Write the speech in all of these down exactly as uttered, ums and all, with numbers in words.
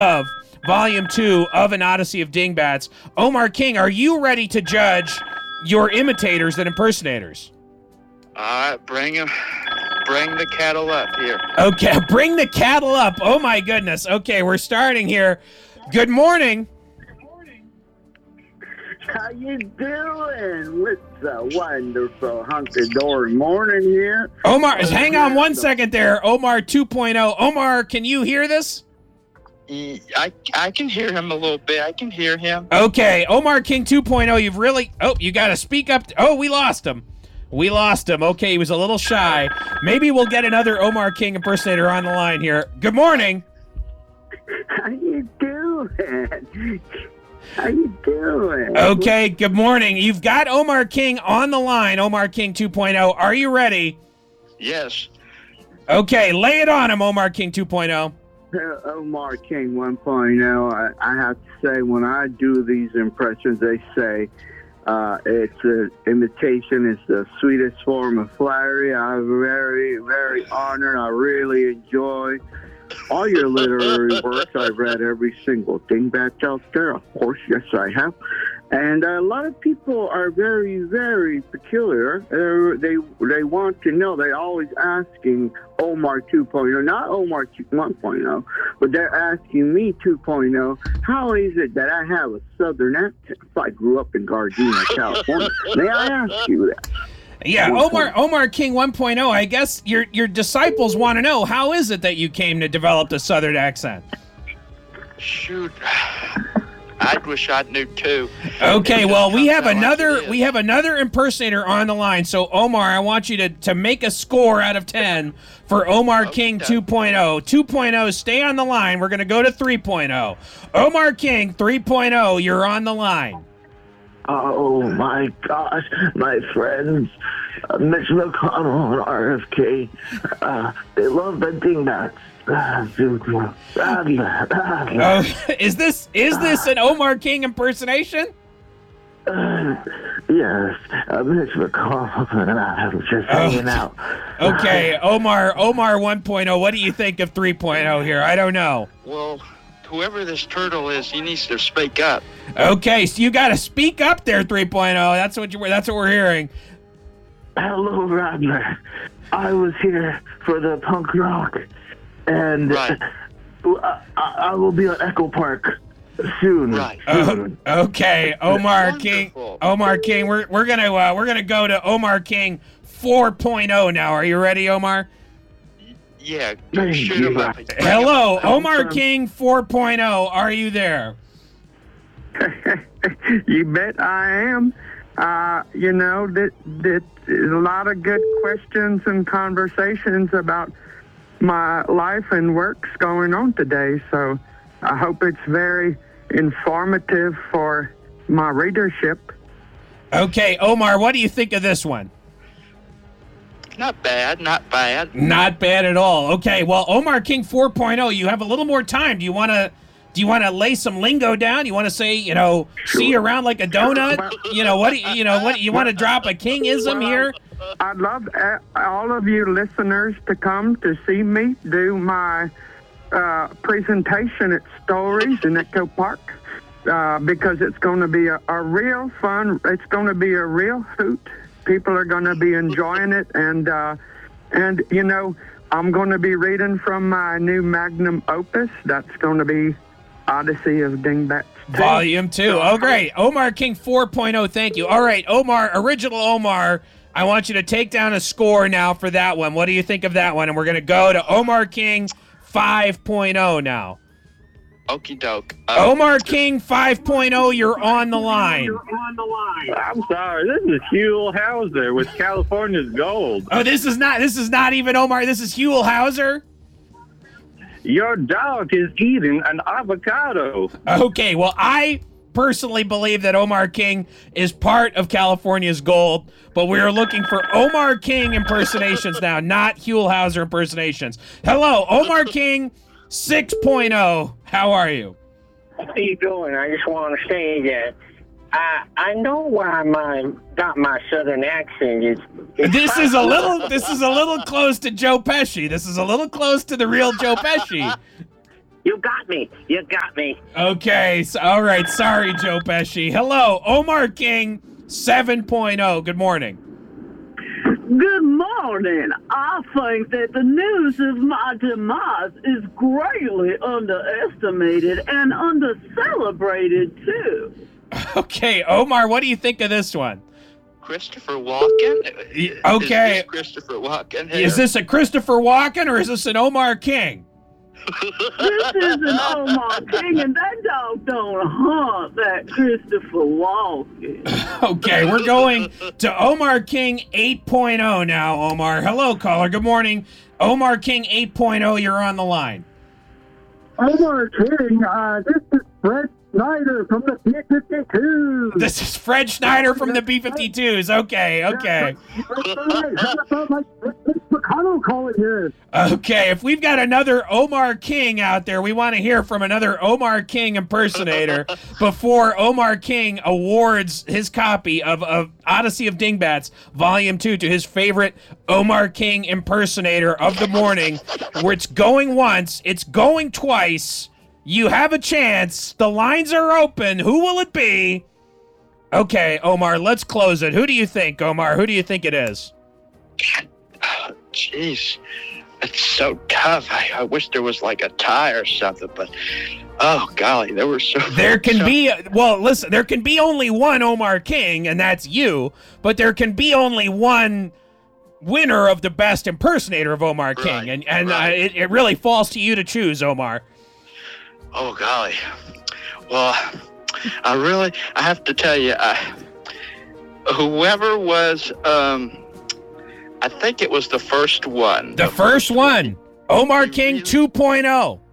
of Volume two of An Odyssey of Dingbats. Omar King, are you ready to judge your imitators and impersonators? All right, bring him. Bring the cattle up here. Okay, bring the cattle up. Oh, my goodness. Okay, we're starting here. Good morning. How you doing? It's a wonderful hunky-dory morning here. Omar, hang on one second there. Omar two point oh. Omar, can you hear this? I, I can hear him a little bit. I can hear him. Okay, Omar King two point oh, you've really... Oh, you got to speak up. Oh, we lost him. We lost him. Okay, he was a little shy. Maybe we'll get another Omar King impersonator on the line here. Good morning. How you doing? How you doing? Okay, good morning. You've got Omar King on the line, Omar King two point oh. Are you ready? Yes. Okay, lay it on him, Omar King two point oh. Uh, Omar King one point oh, I, I have to say, when I do these impressions, they say uh, it's an imitation. It's the sweetest form of flattery. I'm very, very honored. I really enjoy all your literary works. I've read every single dingbat out there. Of course, yes, I have. And a lot of people are very, very peculiar. Uh, they they want to know. They're always asking Omar two point oh, not Omar one point oh, but they're asking me two point oh, how is it that I have a southern accent if I grew up in Gardena, California? May I ask you that? Yeah, Omar Omar King one point oh, I guess your your disciples want to know, how is it that you came to develop the southern accent? Shoot. I wish I knew too. Okay, well, we have another we have another impersonator on the line. So Omar, I want you to to make a score out of ten for Omar King two point oh. two point oh, stay on the line. We're going to go to three point oh. Omar King three point oh, you're on the line. Oh my gosh, my friends, uh, Mitch McConnell and R F K, uh, they love the dingbats. Oh, is this is this an Omar King impersonation? Uh, yes, uh, Mitch McConnell and I was just hanging oh. out. Okay, Omar Omar one point oh, what do you think of three point oh here? I don't know. Well, whoever this turtle is, he needs to speak up. Okay, so you got to speak up there, three point oh. That's what you that's what we're hearing. Hello, Radler. I was here for the punk rock, and right. uh, I, I will be at Echo Park soon. Right. soon. Uh, okay, Omar King. Wonderful. Omar King. We're we're gonna uh, we're gonna go to Omar King four point oh now. Are you ready, Omar? Yeah. Shoot him up. Hello, Omar King four point oh. Are you there? You bet I am. Uh, you know, that that is a lot of good questions and conversations about my life and works going on today. So I hope it's very informative for my readership. Okay, Omar, what do you think of this one? Not bad, not bad. Not bad at all. Okay, well, Omar King four point oh, you have a little more time. Do you want to do you want to lay some lingo down? You want to say, you know, Sure. see you around like a donut? You know, what do you, you know, what you want to drop a kingism Well, here? I'd love uh, all of you listeners to come to see me do my uh, presentation at Stories in Echo Park uh, because it's going to be a, a real fun, it's going to be a real hoot. People are going to be enjoying it, and, uh, and you know, I'm going to be reading from my new magnum opus. That's going to be Odyssey of Dingbats two. Volume two. Oh, great. Omar King four point oh, thank you. All right, Omar, original Omar, I want you to take down a score now for that one. What do you think of that one? And we're going to go to Omar King five point oh now. Okie doke. Uh, Omar King five point oh, you're on the line. I'm sorry, this is Huell Hauser with California's Gold. Oh, this is not this is not even Omar. This is Huell Hauser. Your dog is eating an avocado. Okay, well, I personally believe that Omar King is part of California's Gold, but we are looking for Omar King impersonations now, not Huell Hauser impersonations. Hello, Omar King six point oh. How are you? How you doing? I just want to say that I I know why my got my southern accent is. This is a little. This is a little close to Joe Pesci. This is a little close to the real Joe Pesci. You got me. You got me. Okay, so, all right. Sorry, Joe Pesci. Hello, Omar King seven point oh. Good morning. Good morning. I think that the news of my demise is greatly underestimated and undercelebrated, too. Okay, Omar, what do you think of this one? Christopher Walken? Y- okay. Is this Christopher Walken? Is this a Christopher Walken or is this an Omar King? This is an Omar King, and that dog don't hunt that Christopher Walken. Okay, we're going to Omar King eight point oh now, Omar. Hello, caller. Good morning. Omar King eight point oh, you're on the line. Omar King, uh, this is Fred Snyder from the B fifty-two. This is Fred Schneider from the B fifty-twos. Okay, okay. How about my Mitch McConnell calling here? Okay, if we've got another Omar King out there, we want to hear from another Omar King impersonator before Omar King awards his copy of, of Odyssey of Dingbats Volume two to his favorite Omar King impersonator of the morning, where it's going once, it's going twice. You have a chance. The lines are open. Who will it be? Okay, Omar, let's close it. Who do you think, Omar? Who do you think it is? Oh, jeez. It's so tough. I, I wish there was like a tie or something, but oh, golly, there were so... There can so, be, well, listen, there can be only one Omar King, and that's you, but there can be only one winner of the best impersonator of Omar King, Right, and, and right. uh, it, it really falls to you to choose, Omar. Oh, golly. Well, I really, I have to tell you, I, whoever was, um, I think it was the first one. The first one, Omar He King really- two point oh.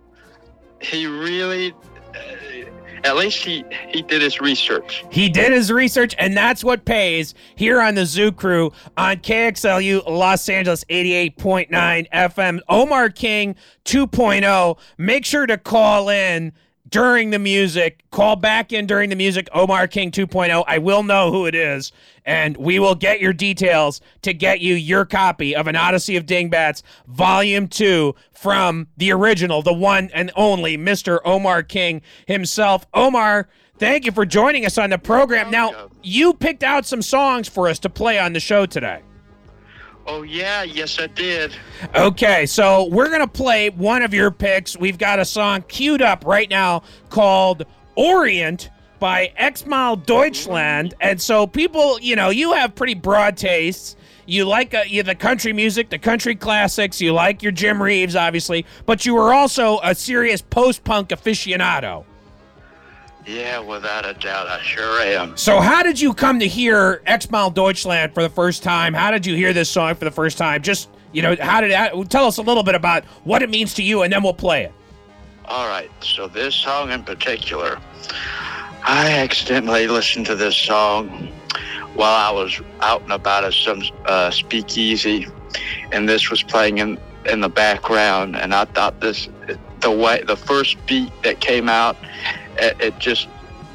He really, uh, at least he, he did his research. He did his research, and that's what pays here on the Zoo Crew on K X L U Los Angeles eighty-eight point nine F M. Omar King two point oh. Make sure to call in during the music. Call back in during the music, Omar King two point oh. I will know who it is, and we will get your details to get you your copy of An Odyssey of Dingbats Volume two from the original, the one and only Mister Omar King himself. Omar, thank you for joining us on the program. Now, you picked out some songs for us to play on the show today. Oh, yeah, yes, I did. Okay, so we're going to play one of your picks. We've got a song queued up right now called Orient by Exmal Deutschland. And so people, you know, you have pretty broad tastes. You like uh, you the country music, the country classics. You like your Jim Reeves, obviously. But you were also a serious post-punk aficionado. Yeah, without a doubt, I sure am. So how did you come to hear Exmal Deutschland for the first time? How did you hear this song for the first time? Just, you know, how did that, tell us a little bit about what it means to you, and then we'll play it. All right, so this song in particular, I accidentally listened to this song while I was out and about at some uh, speakeasy, and this was playing in, in the background, and I thought this, the way, the first beat that came out, it, it just,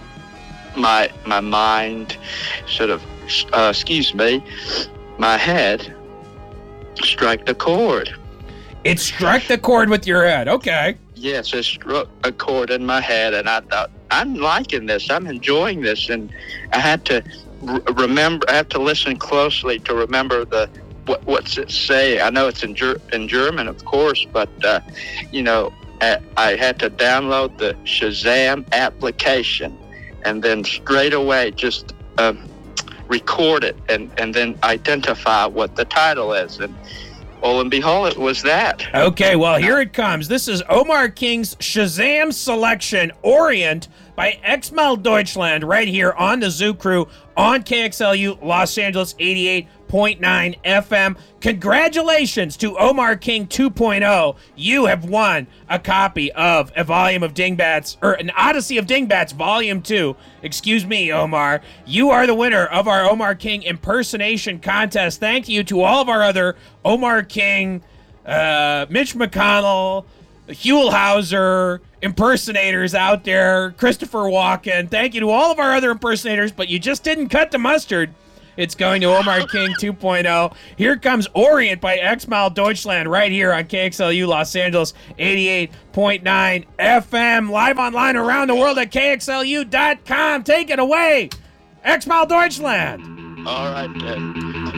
my my mind sort of, uh, excuse me, my head struck the chord. It struck the chord with your head. Okay. Yes, it struck a chord in my head, and I thought, I'm liking this. I'm enjoying this, and I had to r- remember. I have to listen closely to remember the what, what's it say. I know it's in ger- in German, of course, but uh, you know, I, I had to download the Shazam application, and then straight away just um, record it, and and then identify what the title is, and lo and behold, it was that. Okay, well, here it comes. This is Omar King's Shazam selection, Orient by Exmal Deutschland, right here on the Zoo Crew on K X L U Los Angeles eighty-eight point nine F M. Congratulations to Omar King two point oh. You have won a copy of a volume of Dingbats, or an Odyssey of Dingbats Volume two. Excuse me, Omar. You are the winner of our Omar King impersonation contest. Thank you to all of our other Omar King, uh, Mitch McConnell, Huell Hauser impersonators out there, Christopher Walken. Thank you to all of our other impersonators, but you just didn't cut the mustard. It's going to Omar King two point oh. Here comes Orient by X-Mile Deutschland right here on K X L U Los Angeles eighty-eight point nine F M. Live online around the world at K X L U dot com. Take it away, X-Mile Deutschland. All right, then.